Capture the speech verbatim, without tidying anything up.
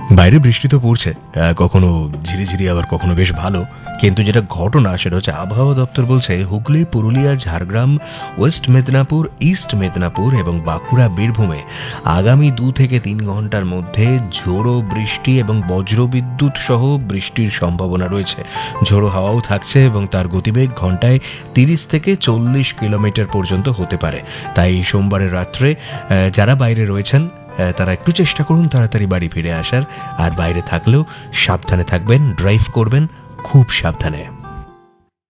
বাইরে বৃষ্টি তো পড়ছে, আহ, কখনো ঝিরিঝিরি আবার কখনো বেশ ভালো। কিন্তু যেটা ঘটনা সেটা হচ্ছে আবহাওয়া দপ্তর বলছে হুগলি, পুরুলিয়া, ঝাড়গ্রাম, ওয়েস্ট মেদিনীপুর, ইস্ট মেদিনীপুর এবং বাঁকুড়া, বীরভূমে আগামী দু থেকে তিন ঘন্টার মধ্যে ঝোড়ো বৃষ্টি এবং বজ্রবিদ্যুৎ সহ বৃষ্টির সম্ভাবনা রয়েছে। ঝোড়ো হাওয়াও থাকছে এবং তার গতিবেগ ঘন্টায় তিরিশ থেকে চল্লিশ কিলোমিটার পর্যন্ত হতে পারে। তাই সোমবারের রাত্রে আহ, যারা বাইরে রয়েছেন আহ, তারা একটু চেষ্টা করুন তাড়াতাড়ি বাড়ি ফিরে আসার। আর বাইরে থাকলেও সাবধানে থাকবেন, ড্রাইভ করবেন খুব সাবধানে।